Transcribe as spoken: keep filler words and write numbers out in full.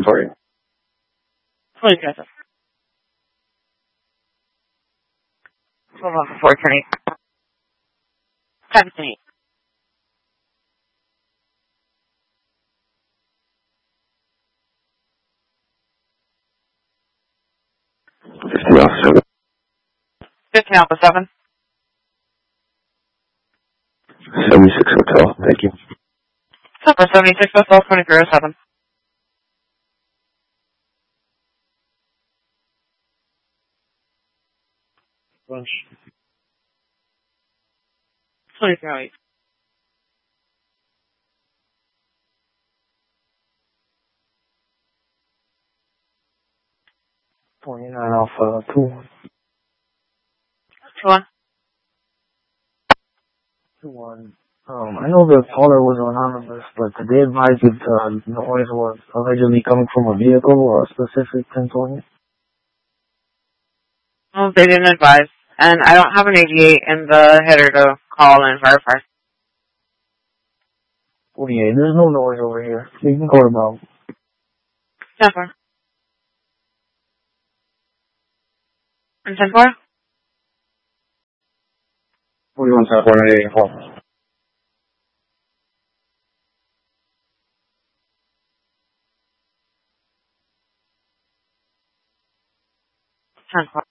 Sorry. Please, guys. Hold on for four ten eight. seventeen eight. fifteen Alpha seven. fifteen Alpha seven. seventy-six Hotel. Thank you. Number seventy-six Hotel twenty-three oh seven. Bunch. twenty-three oh eight. twenty-nine Alpha two one. two one. two one. Um, I know the caller was anonymous, but did they advise that uh, noise was allegedly coming from a vehicle or a specific pinpoint? Well, they didn't advise. And I don't have an eighty-eight in the header to call in firefighter. forty-eight. There's no noise over here. So you can call about. ten four. And ten four? forty-one South one eighty-four. ten four.